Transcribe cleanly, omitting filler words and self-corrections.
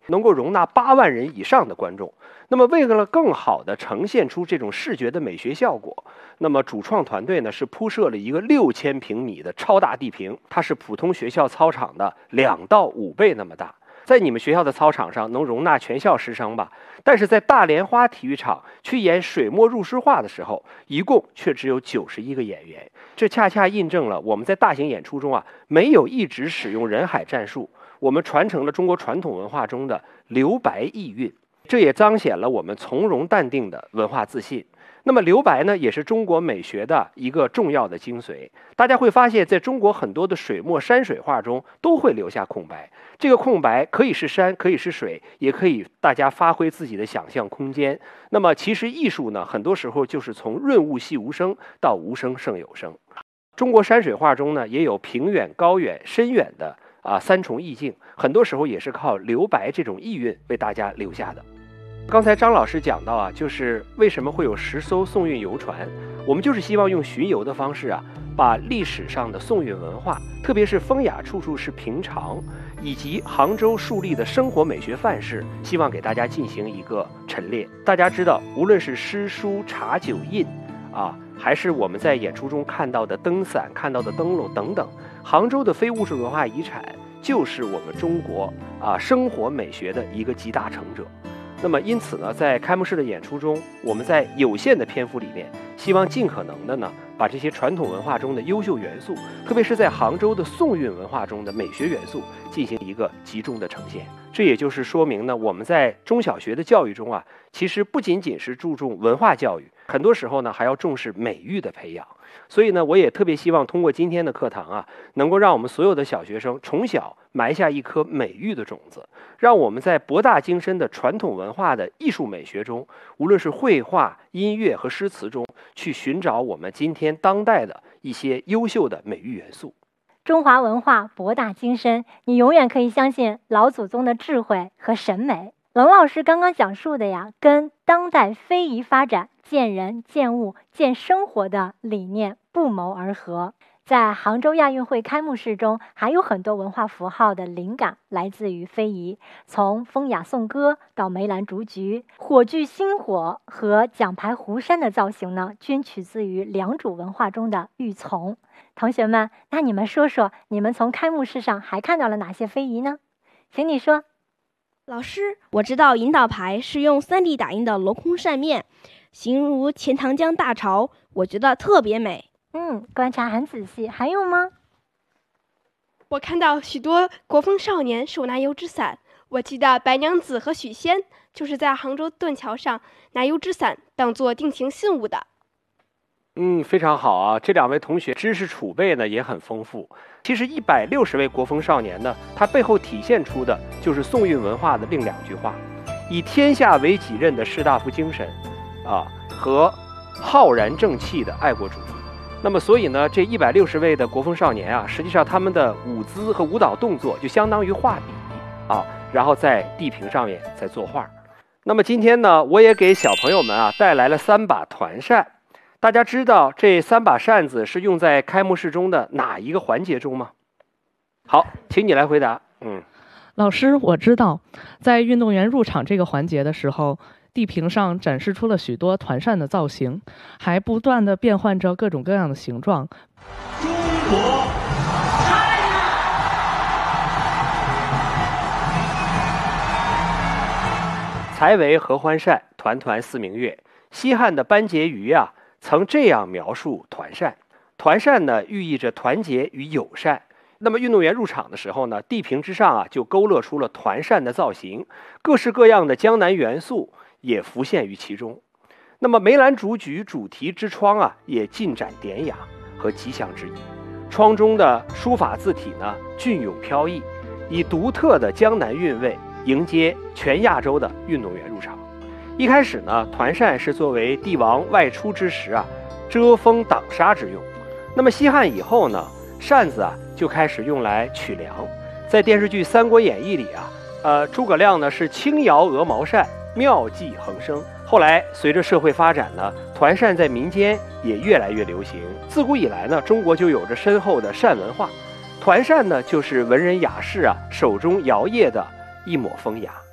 能够容纳8万人以上的观众。那么为了更好地呈现出这种视觉的美学效果，那么主创团队呢是铺设了一个6000平米的超大地屏，它是普通学校操场的2到5倍那么大。在你们学校的操场上能容纳全校师生吧，但是在大莲花体育场去演水墨入诗画的时候，一共却只有91个演员。这恰恰印证了我们在大型演出中没有一直使用人海战术，我们传承了中国传统文化中的留白意蕴，这也彰显了我们从容淡定的文化自信。那么留白呢，也是中国美学的一个重要的精髓。大家会发现，在中国很多的水墨山水画中都会留下空白，这个空白可以是山，可以是水，也可以大家发挥自己的想象空间。那么其实艺术呢，很多时候就是从润物细无声到无声胜有声。中国山水画中呢，也有平远、高远、深远的3重意境，很多时候也是靠留白这种意蕴为大家留下的。刚才张老师讲到就是为什么会有10艘宋运游船，我们就是希望用巡游的方式把历史上的宋运文化，特别是风雅处处是平常，以及杭州树立的生活美学范式，希望给大家进行一个陈列。大家知道，无论是诗书茶酒印还是我们在演出中看到的灯伞、看到的灯笼等等，杭州的非物质文化遗产就是我们中国生活美学的一个集大成者。那么因此呢，在开幕式的演出中，我们在有限的篇幅里面，希望尽可能的呢，把这些传统文化中的优秀元素，特别是在杭州的宋韵文化中的美学元素，进行一个集中的呈现。这也就是说明呢，我们在中小学的教育中其实不仅仅是注重文化教育，很多时候呢还要重视美育的培养。所以呢，我也特别希望通过今天的课堂能够让我们所有的小学生从小埋下一颗美育的种子，让我们在博大精深的传统文化的艺术美学中，无论是绘画、音乐和诗词中，去寻找我们今天当代的一些优秀的美育元素。 中华文化博大精深，你永远可以相信老祖宗的智慧和审美。冷老师刚刚讲述的跟当代非遗发展见人、见物、见生活的理念不谋而合。在杭州亚运会开幕式中，还有很多文化符号的灵感来自于非遗，从风雅颂歌到梅兰竹菊、火炬星火和奖牌湖山的造型呢，均取自于良渚文化中的玉琮。同学们，那你们说说，你们从开幕式上还看到了哪些非遗呢？请你说。 老师，我知道引导牌是用3D 打印的镂空扇面，形如钱塘江大潮，我觉得特别美。 观察很仔细。还有吗？ 我看到许多国风少年手拿油纸伞，我记得白娘子和许仙就是在杭州盾桥上拿油纸伞当作定情信物的。 非常好这2位同学知识储备呢也很丰富。其实160位国风少年呢，它背后体现出的就是宋韵文化的另2句话：以天下为己任的士大夫精神和浩然正气的爱国主义。那么所以呢，这160位的国风少年实际上他们的舞姿和舞蹈动作就相当于画笔然后在地屏上面在作画。那么今天呢，我也给小朋友们带来了3把团扇。大家知道这3把扇子是用在开幕式中的哪一个环节中吗？好，请你来回答。 老师，我知道，在运动员入场这个环节的时候，地屏上展示出了许多团扇的造型，还不断地变换着各种各样的形状。 中国才为合欢扇，团团似明月。西汉的班婕妤曾这样描述团扇。团扇呢，寓意着团结与友善。那么运动员入场的时候呢，地屏之上就勾勒出了团扇的造型，各式各样的江南元素也浮现于其中。那么梅兰竹菊主题之窗也尽展典雅和吉祥之意。窗中的书法字体呢，隽永飘逸，以独特的江南韵味迎接全亚洲的运动员入场。一开始呢，团扇是作为帝王外出之时遮风挡沙之用。那么西汉以后呢，扇子就开始用来取粮。在电视剧《三国演义》里诸葛亮呢是轻摇鹅毛扇，妙计横生。后来随着社会发展呢，团扇在民间也越来越流行。自古以来呢，中国就有着深厚的扇文化。团扇呢，就是文人雅士手中摇曳的一抹风雅。